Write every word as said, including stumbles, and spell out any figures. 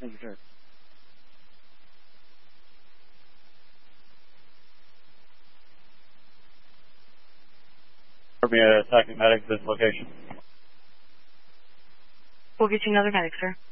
Thank you, sir. Be attacking medic to this location. We'll get you another medic, sir.